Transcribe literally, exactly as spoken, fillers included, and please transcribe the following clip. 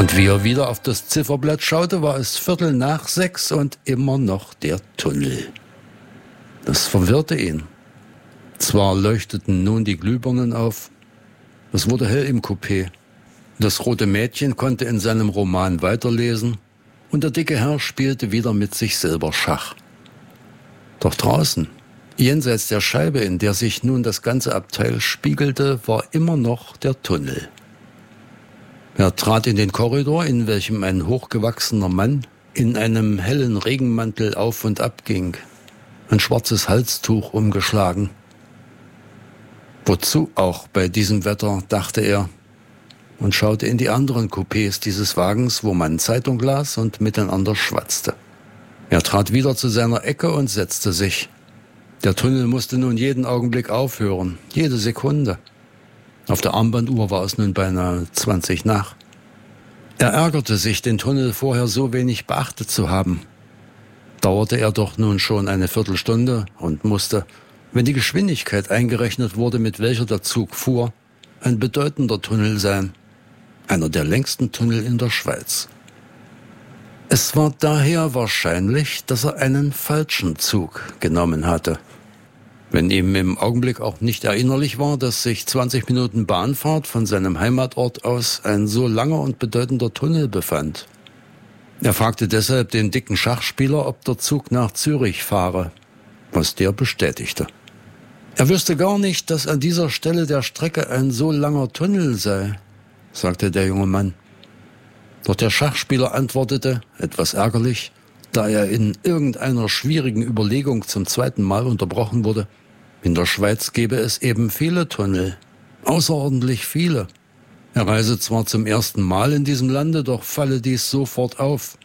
Und wie er wieder auf das Zifferblatt schaute, war es Viertel nach sechs und immer noch der Tunnel. Das verwirrte ihn. Zwar leuchteten nun die Glühbirnen auf, es wurde hell im Coupé. Das rote Mädchen konnte in seinem Roman weiterlesen und der dicke Herr spielte wieder mit sich selber Schach. Doch draußen, jenseits der Scheibe, in der sich nun das ganze Abteil spiegelte, war immer noch der Tunnel. Er trat in den Korridor, in welchem ein hochgewachsener Mann in einem hellen Regenmantel auf und ab ging, ein schwarzes Halstuch umgeschlagen. Wozu auch bei diesem Wetter, dachte er, und schaute in die anderen Coupés dieses Wagens, wo man Zeitung las und miteinander schwatzte. Er trat wieder zu seiner Ecke und setzte sich. Der Tunnel musste nun jeden Augenblick aufhören, jede Sekunde. Auf der Armbanduhr war es nun beinahe zwanzig nach. Er ärgerte sich, den Tunnel vorher so wenig beachtet zu haben. Dauerte er doch nun schon eine Viertelstunde und musste, wenn die Geschwindigkeit eingerechnet wurde, mit welcher der Zug fuhr, ein bedeutender Tunnel sein. Einer der längsten Tunnel in der Schweiz. Es war daher wahrscheinlich, dass er einen falschen Zug genommen hatte. Wenn ihm im Augenblick auch nicht erinnerlich war, dass sich zwanzig Minuten Bahnfahrt von seinem Heimatort aus ein so langer und bedeutender Tunnel befand. Er fragte deshalb den dicken Schachspieler, ob der Zug nach Zürich fahre, was der bestätigte. Er wüsste gar nicht, dass an dieser Stelle der Strecke ein so langer Tunnel sei, sagte der junge Mann. Doch der Schachspieler antwortete, etwas ärgerlich, da er in irgendeiner schwierigen Überlegung zum zweiten Mal unterbrochen wurde: In der Schweiz gäbe es eben viele Tunnel, außerordentlich viele. Er reise zwar zum ersten Mal in diesem Lande, doch falle dies sofort auf.